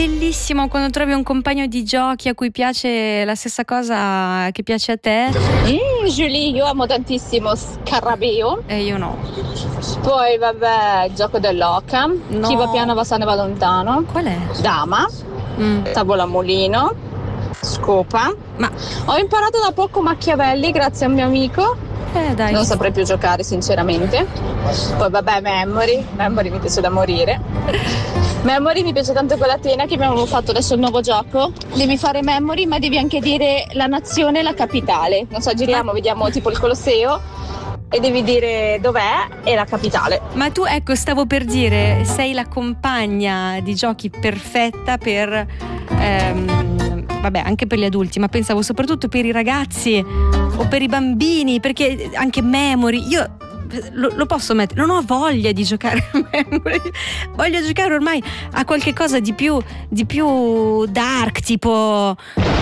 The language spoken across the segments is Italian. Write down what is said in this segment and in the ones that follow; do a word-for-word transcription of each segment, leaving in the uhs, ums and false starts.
Bellissimo quando trovi un compagno di giochi a cui piace la stessa cosa che piace a te. Mm, Julie, io amo tantissimo Scarabeo. E io no. Poi vabbè, il gioco dell'oca. No. Chi va piano va sano e va lontano. Qual è? Dama. Mm. Tavola mulino. Scopa. Ma Ho imparato da poco Machiavelli grazie a un mio amico. eh, dai. Non saprei più giocare sinceramente. Poi vabbè, Memory. Memory mi piace da morire. Memory mi piace tanto quella tena che abbiamo fatto adesso il nuovo gioco. Devi fare Memory, ma devi anche dire la nazione e la capitale. Non so, giriamo, vediamo tipo il Colosseo e devi dire dov'è e la capitale. Ma tu, ecco, stavo per dire, sei la compagna di giochi perfetta per ehm, vabbè, anche per gli adulti, ma pensavo soprattutto per i ragazzi o per i bambini, perché anche Memory, io Lo, lo posso mettere, non ho voglia di giocare a Memory, voglio giocare ormai a qualche cosa di più di più dark, tipo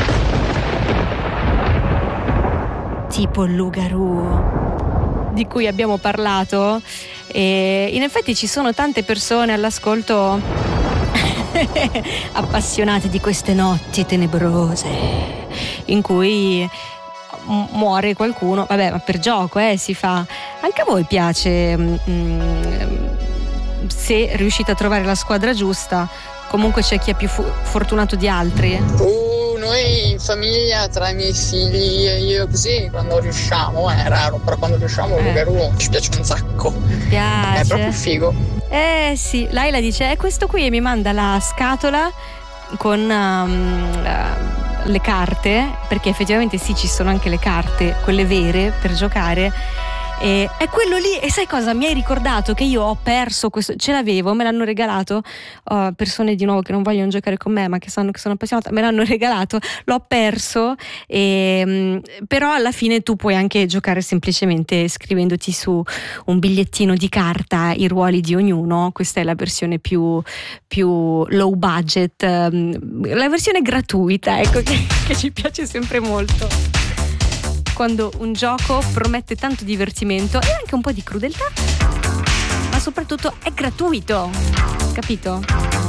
tipo Lugaru, di cui abbiamo parlato, e in effetti ci sono tante persone all'ascolto appassionate di queste notti tenebrose in cui muore qualcuno, vabbè, ma per gioco eh, si fa. Anche a voi piace, mh, se riuscite a trovare la squadra giusta, comunque c'è chi è più fu- fortunato di altri. Uh, noi in famiglia, tra i miei figli e io così, quando riusciamo, è raro, però quando riusciamo Eh. Lugaru ci piace un sacco. Mi piace. È proprio figo. Eh sì, Laila dice, è questo qui, e mi manda la scatola con um, uh, le carte, perché effettivamente sì, ci sono anche le carte, quelle vere per giocare, e è quello lì. E sai cosa mi hai ricordato? Che io ho perso questo, ce l'avevo, me l'hanno regalato, uh, persone di nuovo che non vogliono giocare con me ma che sanno che sono appassionata, me l'hanno regalato, l'ho perso, e, um, però alla fine tu puoi anche giocare semplicemente scrivendoti su un bigliettino di carta i ruoli di ognuno. Questa è la versione più, più low budget, um, la versione gratuita, ecco, che, che ci piace sempre molto, quando un gioco promette tanto divertimento e anche un po' di crudeltà, ma soprattutto è gratuito, capito?